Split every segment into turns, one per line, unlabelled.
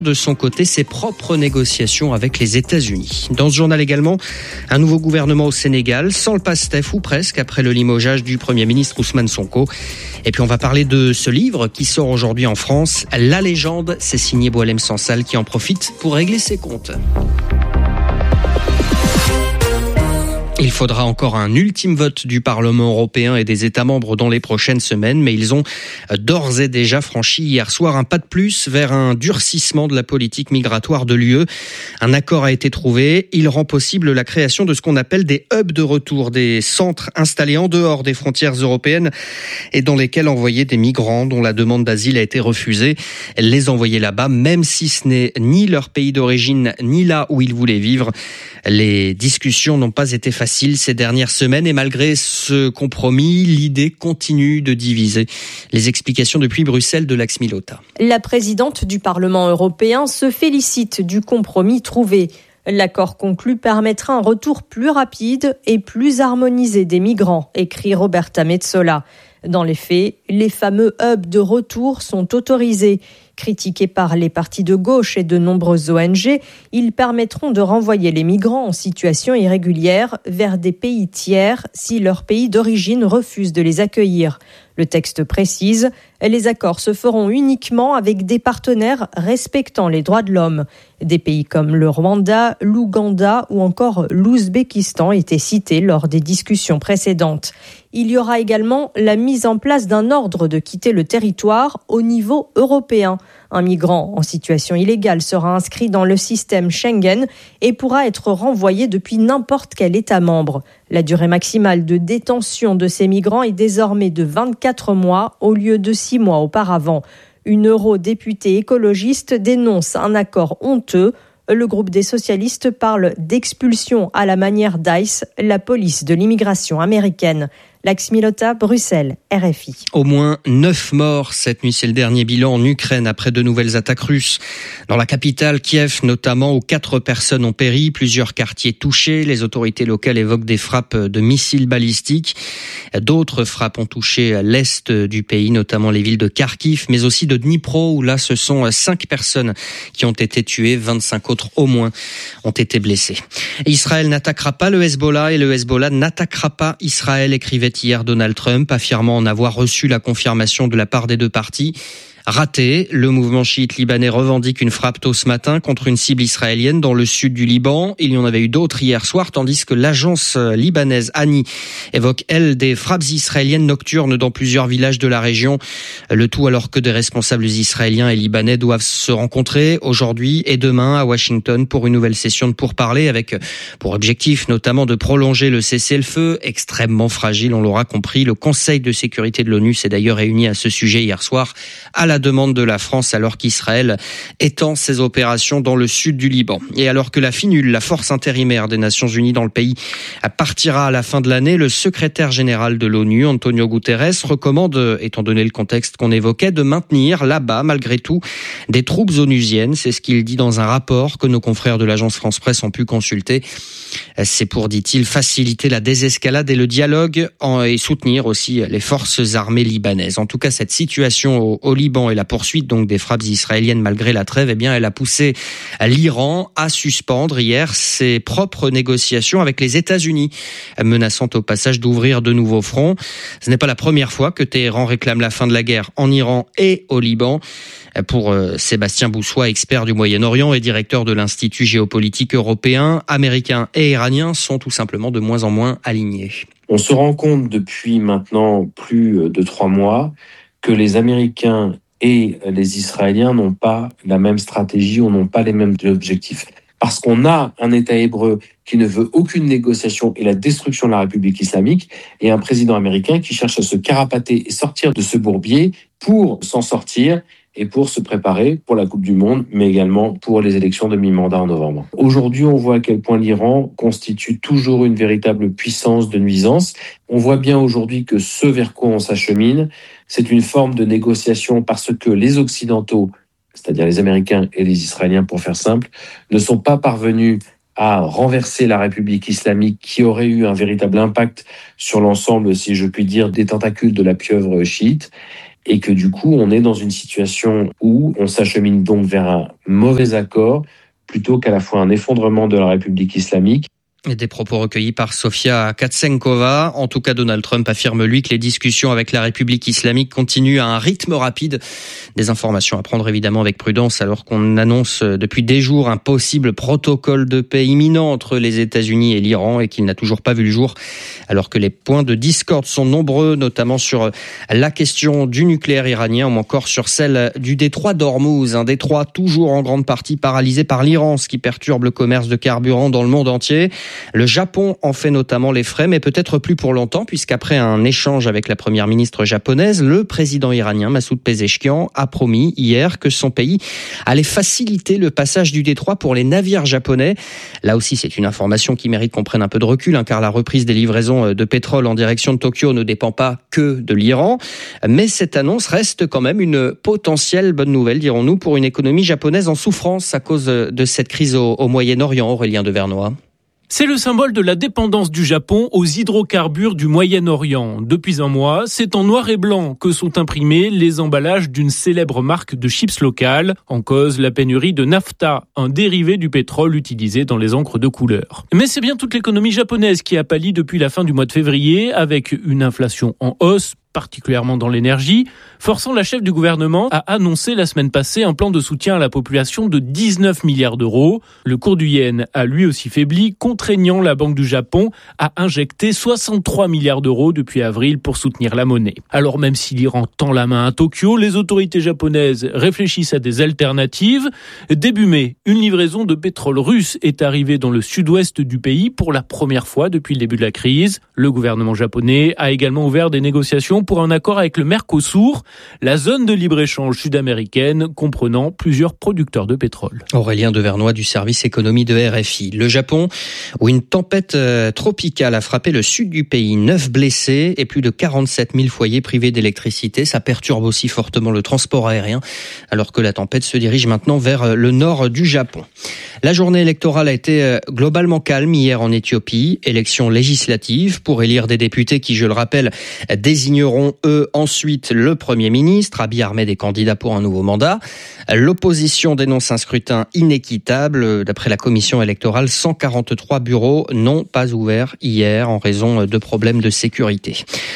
de son côté ses propres négociations avec les États-Unis. Dans ce journal également, un nouveau gouvernement au Sénégal, sans le PASTEF ou presque, après le limogeage du Premier ministre Ousmane Sonko. Et puis on va parler de ce livre qui sort aujourd'hui en France, La Légende, c'est signé Boualem Sansal qui en profite pour régler ses comptes. Il faudra encore un ultime vote du Parlement européen et des États membres dans les prochaines semaines, mais ils ont d'ores et déjà franchi hier soir un pas de plus vers un durcissement de la politique migratoire de l'UE. Un accord a été trouvé. Il rend possible la création de ce qu'on appelle des hubs de retour, des centres installés en dehors des frontières européennes et dans lesquels envoyer des migrants dont la demande d'asile a été refusée. Les envoyer là-bas, même si ce n'est ni leur pays d'origine, ni là où ils voulaient vivre. Les discussions n'ont pas été faciles ces dernières semaines et malgré ce compromis, l'idée continue de diviser. Les explications depuis Bruxelles de Laxmi Lotta.
La présidente du Parlement européen se félicite du compromis trouvé. L'accord conclu permettra un retour plus rapide et plus harmonisé des migrants, écrit Roberta Metsola. Dans les faits, les fameux hubs de retour sont autorisés. Critiqués par les partis de gauche et de nombreuses ONG, ils permettront de renvoyer les migrants en situation irrégulière vers des pays tiers si leur pays d'origine refuse de les accueillir. Le texte précise, les accords se feront uniquement avec des partenaires respectant les droits de l'homme. Des pays comme le Rwanda, l'Ouganda ou encore l'Ouzbékistan étaient cités lors des discussions précédentes. Il y aura également la mise en place d'un ordre de quitter le territoire au niveau européen. Un migrant en situation illégale sera inscrit dans le système Schengen et pourra être renvoyé depuis n'importe quel État membre. La durée maximale de détention de ces migrants est désormais de 24 mois au lieu de 6 mois auparavant. Une eurodéputée écologiste dénonce un accord honteux. Le groupe des socialistes parle d'expulsion à la manière d'ICE, la police de l'immigration américaine. Laxmi Lotta, Bruxelles, RFI.
Au moins 9 morts cette nuit, c'est le dernier bilan en Ukraine après de nouvelles attaques russes. Dans la capitale, Kiev notamment, où 4 personnes ont péri, plusieurs quartiers touchés. Les autorités locales évoquent des frappes de missiles balistiques. D'autres frappes ont touché l'est du pays, notamment les villes de Kharkiv, mais aussi de Dnipro, où là ce sont 5 personnes qui ont été tuées, 25 autres au moins ont été blessées. Israël n'attaquera pas le Hezbollah et le Hezbollah n'attaquera pas Israël, écrivait hier Donald Trump, affirmant en avoir reçu la confirmation de la part des deux parties. Raté, le mouvement chiite libanais revendique une frappe tôt ce matin contre une cible israélienne dans le sud du Liban. Il y en avait eu d'autres hier soir, tandis que l'agence libanaise ANI évoque, elle, des frappes israéliennes nocturnes dans plusieurs villages de la région. Le tout alors que des responsables israéliens et libanais doivent se rencontrer aujourd'hui et demain à Washington pour une nouvelle session de pourparlers avec pour objectif notamment de prolonger le cessez-le-feu, extrêmement fragile, on l'aura compris. Le Conseil de sécurité de l'ONU s'est d'ailleurs réuni à ce sujet hier soir à la demande de la France alors qu'Israël étend ses opérations dans le sud du Liban. Et alors que la FINUL, la force intérimaire des Nations Unies dans le pays, partira à la fin de l'année, le secrétaire général de l'ONU, Antonio Guterres, recommande, étant donné le contexte qu'on évoquait, de maintenir là-bas, malgré tout, des troupes onusiennes. C'est ce qu'il dit dans un rapport que nos confrères de l'agence France-Presse ont pu consulter. C'est pour, dit-il, faciliter la désescalade et le dialogue et soutenir aussi les forces armées libanaises. En tout cas, cette situation au Liban et la poursuite donc des frappes israéliennes malgré la trêve, eh bien, elle a poussé l'Iran à suspendre hier ses propres négociations avec les États-Unis, menaçant au passage d'ouvrir de nouveaux fronts. Ce n'est pas la première fois que Téhéran réclame la fin de la guerre en Iran et au Liban. Pour Sébastien Boussois, expert du Moyen-Orient et directeur de l'Institut géopolitique européen, Américains et Iraniens sont tout simplement de moins en moins alignés.
On se rend compte depuis maintenant plus de 3 mois que les Américains et les Israéliens n'ont pas la même stratégie ou n'ont pas les mêmes objectifs. Parce qu'on a un État hébreu qui ne veut aucune négociation et la destruction de la République islamique, et un président américain qui cherche à se carapater et sortir de ce bourbier pour s'en sortir et pour se préparer pour la Coupe du Monde, mais également pour les élections de mi-mandat en novembre. Aujourd'hui, on voit à quel point l'Iran constitue toujours une véritable puissance de nuisance. On voit bien aujourd'hui que ce vers quoi on s'achemine, c'est une forme de négociation parce que les Occidentaux, c'est-à-dire les Américains et les Israéliens, pour faire simple, ne sont pas parvenus à renverser la République islamique qui aurait eu un véritable impact sur l'ensemble, si je puis dire, des tentacules de la pieuvre chiite. et que du coup, on est dans une situation où on s'achemine donc vers un mauvais accord plutôt qu'à la fois un effondrement de la République islamique.
Et des propos recueillis par Sofia Katsenkova. En tout cas, Donald Trump affirme, lui, que les discussions avec la République islamique continuent à un rythme rapide. Des informations à prendre évidemment avec prudence alors qu'on annonce depuis des jours un possible protocole de paix imminent entre les États-Unis et l'Iran et qu'il n'a toujours pas vu le jour. Alors que les points de discorde sont nombreux, notamment sur la question du nucléaire iranien ou encore sur celle du détroit d'Ormuz. Un détroit toujours en grande partie paralysé par l'Iran, ce qui perturbe le commerce de carburant dans le monde entier. Le Japon en fait notamment les frais, mais peut-être plus pour longtemps, puisqu'après un échange avec la première ministre japonaise, le président iranien Massoud Pezeshkian a promis hier que son pays allait faciliter le passage du détroit pour les navires japonais. Là aussi, c'est une information qui mérite qu'on prenne un peu de recul, car la reprise des livraisons de pétrole en direction de Tokyo ne dépend pas que de l'Iran. Mais cette annonce reste quand même une potentielle bonne nouvelle, dirons-nous, pour une économie japonaise en souffrance à cause de cette crise au Moyen-Orient. Aurélien Devernois.
C'est le symbole de la dépendance du Japon aux hydrocarbures du Moyen-Orient. Depuis un mois, c'est en noir et blanc que sont imprimés les emballages d'une célèbre marque de chips locale. En cause, la pénurie de naphtha, un dérivé du pétrole utilisé dans les encres de couleur. Mais c'est bien toute l'économie japonaise qui a pâli depuis la fin du mois de février, avec une inflation en hausse, particulièrement dans l'énergie, forçant la chef du gouvernement à annoncer la semaine passée un plan de soutien à la population de 19 milliards d'euros. Le cours du yen a lui aussi faibli, contraignant la Banque du Japon à injecter 63 milliards d'euros depuis avril pour soutenir la monnaie. Alors même si l'Iran tend la main à Tokyo, les autorités japonaises réfléchissent à des alternatives. Début mai, une livraison de pétrole russe est arrivée dans le sud-ouest du pays pour la première fois depuis le début de la crise. Le gouvernement japonais a également ouvert des négociations pour un accord avec le Mercosur, la zone de libre-échange sud-américaine comprenant plusieurs producteurs de pétrole.
Aurélien Devernois du service économie de RFI. Le Japon, où une tempête tropicale a frappé le sud du pays, 9 blessés et plus de 47 000 foyers privés d'électricité. Ça perturbe aussi fortement le transport aérien, alors que la tempête se dirige maintenant vers le nord du Japon. La journée électorale a été globalement calme hier en Éthiopie. Élection législative pour élire des députés qui, je le rappelle, désigneront eux ensuite le Premier ministre. Abiy Ahmed est candidat pour un nouveau mandat. L'opposition dénonce un scrutin inéquitable. D'après la commission électorale, 143 bureaux n'ont pas ouvert hier en raison de problèmes de sécurité.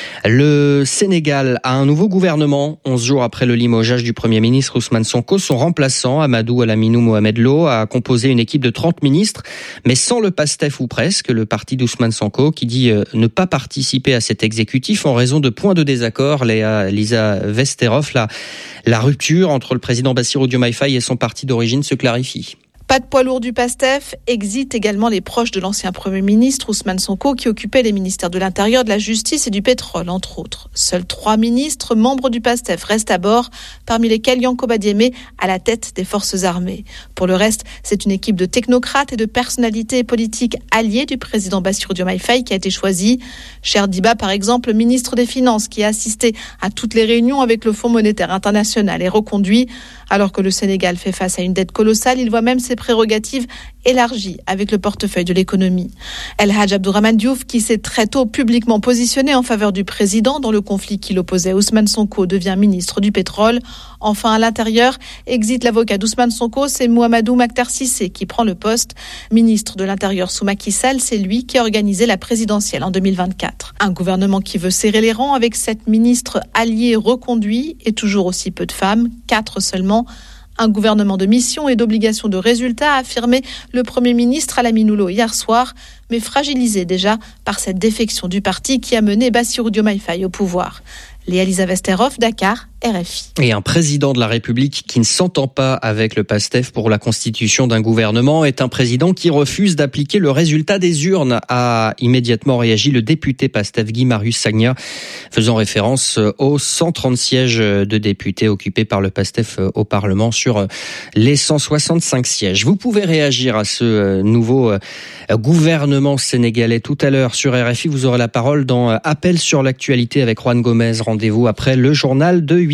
Le Sénégal a un nouveau gouvernement. 11 jours après le limogeage du Premier ministre Ousmane Sonko, son remplaçant, Amadou Alaminou Mohamed Lo, a composé une équipe de 30 ministres, mais sans le PASTEF ou presque, le parti d'Ousmane Sonko, qui dit ne pas participer à cet exécutif en raison de points de désaccord. Lisa Vesterhoff, la rupture entre le président Bassirou Diomaye Faye et son parti d'origine se clarifie.
Pas de poids lourd du PASTEF, exit également les proches de l'ancien Premier ministre Ousmane Sonko qui occupait les ministères de l'Intérieur, de la Justice et du Pétrole, entre autres. Seuls 3 ministres membres du PASTEF restent à bord, parmi lesquels Yankoba Diémé à la tête des forces armées. Pour le reste, c'est une équipe de technocrates et de personnalités politiques alliées du président Bassirou Diomaye Faye qui a été choisie. Cher Diba, par exemple, ministre des Finances, qui a assisté à toutes les réunions avec le Fonds monétaire international, est reconduit. Alors que le Sénégal fait face à une dette colossale, il voit même ses prérogatives élargies avec le portefeuille de l'économie. El Hadj Abdourahmane Diouf, qui s'est très tôt publiquement positionné en faveur du président dans le conflit qui l'opposait à Ousmane Sonko, devient ministre du pétrole. Enfin, à l'intérieur, exit l'avocat d'Ousmane Sonko, c'est Mouhamadou Makhtar Cissé qui prend le poste. Ministre de l'Intérieur sous Macky Sall, c'est lui qui a organisé la présidentielle en 2024. Un gouvernement qui veut serrer les rangs avec 7 ministres alliés reconduits et toujours aussi peu de femmes, 4 seulement. Un gouvernement de mission et d'obligation de résultat, a affirmé le Premier ministre Alaminou Lo hier soir, mais fragilisé déjà par cette défection du parti qui a mené Bassirou Diomaye Faye au pouvoir. Léa-Lisa Vesterhoff, Dakar, RFI.
Et un président de la République qui ne s'entend pas avec le PASTEF pour la constitution d'un gouvernement est un président qui refuse d'appliquer le résultat des urnes, a immédiatement réagi le député PASTEF Guy Marius Sagna, faisant référence aux 130 sièges de députés occupés par le PASTEF au Parlement sur les 165 sièges. Vous pouvez réagir à ce nouveau gouvernement sénégalais tout à l'heure sur RFI. Vous aurez la parole dans Appel sur l'actualité avec Juan Gomez. Rendez-vous après le journal de 8h.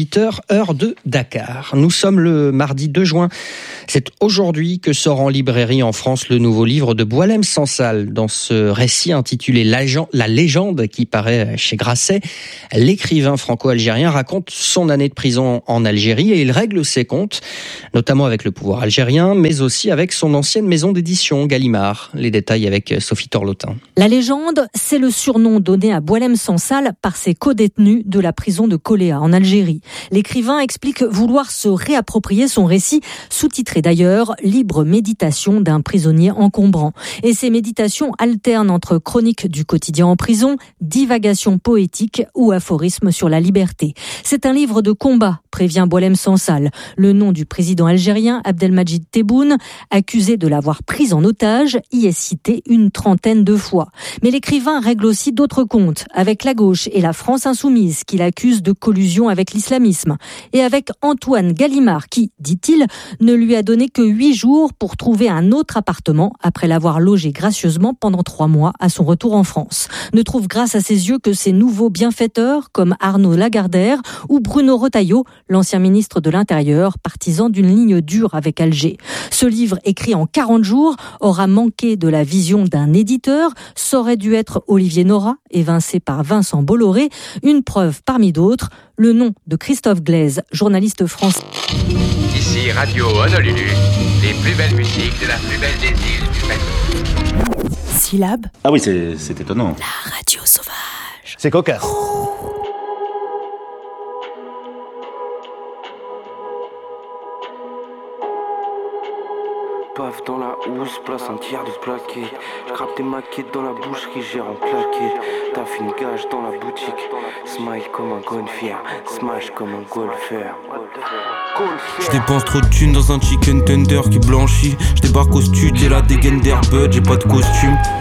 8h, heure de Dakar. Nous sommes le mardi 2 juin. C'est aujourd'hui que sort en librairie en France le nouveau livre de Boualem Sansal. Dans ce récit intitulé La légende qui paraît chez Grasset, l'écrivain franco-algérien raconte son année de prison en Algérie et il règle ses comptes, notamment avec le pouvoir algérien, mais aussi avec son ancienne maison d'édition, Gallimard. Les détails avec Sophie Torlotin.
La légende, c'est le surnom donné à Boualem Sansal par ses co-détenus de la prison de Koléa en Algérie. L'écrivain explique vouloir se réapproprier son récit, sous-titré d'ailleurs « Libre méditation d'un prisonnier encombrant ». Et ces méditations alternent entre chroniques du quotidien en prison, divagations poétiques ou aphorismes sur la liberté. C'est un livre de combat, prévient Boualem Sansal. Le nom du président algérien Abdelmadjid Tebboune, accusé de l'avoir pris en otage, y est cité une trentaine de fois. Mais l'écrivain règle aussi d'autres comptes, avec la gauche et la France insoumise, qu'il accuse de collusion avec l'islamisme. Et avec Antoine Gallimard, qui, dit-il, ne lui a donné que 8 jours pour trouver un autre appartement après l'avoir logé gracieusement pendant 3 mois à son retour en France. Ne trouve grâce à ses yeux que ses nouveaux bienfaiteurs, comme Arnaud Lagardère ou Bruno Retailleau, l'ancien ministre de l'Intérieur, partisan d'une ligne dure avec Alger. Ce livre, écrit en 40 jours, aura manqué de la vision d'un éditeur. Ça aurait dû être Olivier Nora, évincé par Vincent Bolloré. Une preuve parmi d'autres, le nom de Christophe Glaise, journaliste français.
Ici Radio Honolulu, les plus belles musiques de la plus belle des îles du Pacifique.
Syllabe.
Ah oui, c'est étonnant.
La radio sauvage.
C'est cocasse.
Paf dans la housse, place un tiers de plaqué. J'crape des maquettes dans la boucherie, j'ai en claqué. T'as fait une gage dans la boutique. Smile comme un golfier, smash comme un golfeur.
J'dépense trop de thunes dans un chicken tender qui blanchit. J'débarque au stud et la dégaine d'Airbud, j'ai pas de costume.